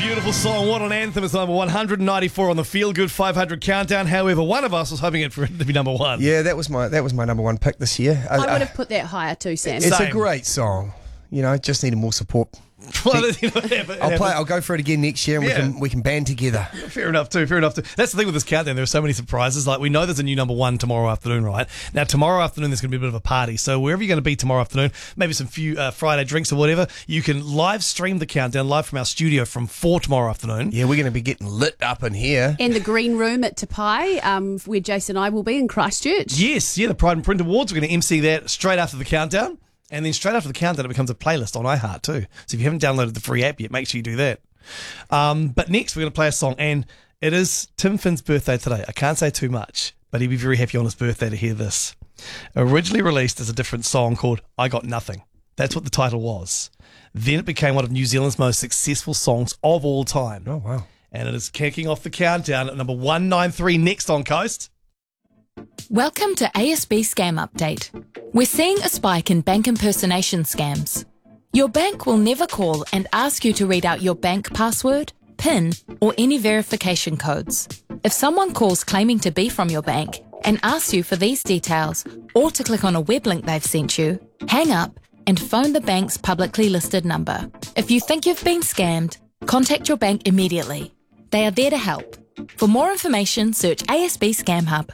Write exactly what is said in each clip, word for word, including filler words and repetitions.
Beautiful song. What an anthem. It's number one hundred ninety-four on the Feel Good five hundred countdown. However, one of us was hoping it for it to be number one. Yeah, that was my that was my number one pick this year. I would have put that higher too, Sam. It's Same. a great song. You know, just needed more support. Well, you know, it I'll play. I'll go for it again next year, and Yeah. we can we can band together. Fair enough too, fair enough too. That's the thing with this countdown, there are so many surprises. Like, we know there's a new number one tomorrow afternoon, right? Now, tomorrow afternoon there's going to be a bit of a party. So wherever you're going to be tomorrow afternoon, maybe some few uh, Friday drinks or whatever, you can live stream the countdown live from our studio from four tomorrow afternoon. Yeah, we're going to be getting lit up in here. And the green room at Tapai, um, where Jason and I will be in Christchurch. Yes, yeah, the Pride and Print Awards. We're going to M C that straight after the countdown. And then straight after the countdown, it becomes a playlist on iHeart too. So if you haven't downloaded the free app yet, make sure you do that. Um, but next, we're going to play a song. And it is Tim Finn's birthday today. I can't say too much, but he'd be very happy on his birthday to hear this. Originally released as a different song called I Got Nothing. That's what the title was. Then it became one of New Zealand's most successful songs of all time. Oh, wow. And it is kicking off the countdown at number one ninety-three next on Coast. Welcome to A S B Scam Update. We're seeing a spike in bank impersonation scams. Your bank will never call and ask you to read out your bank password, PIN, or any verification codes. If someone calls claiming to be from your bank and asks you for these details or to click on a web link they've sent you, hang up and phone the bank's publicly listed number. If you think you've been scammed, contact your bank immediately. They are there to help. For more information, search A S B Scam Hub.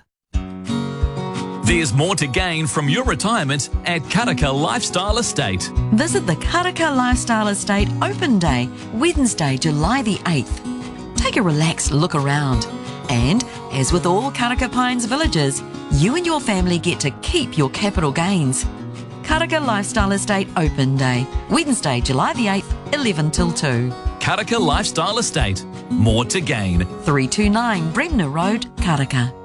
There's more to gain from your retirement at Karaka Lifestyle Estate. Visit the Karaka Lifestyle Estate Open Day, Wednesday, July the eighth. Take a relaxed look around. And, as with all Karaka Pines villages, you and your family get to keep your capital gains. Karaka Lifestyle Estate Open Day, Wednesday, July the eighth, eleven till two. Karaka Lifestyle Estate. More to gain. three two nine Bremner Road, Karaka.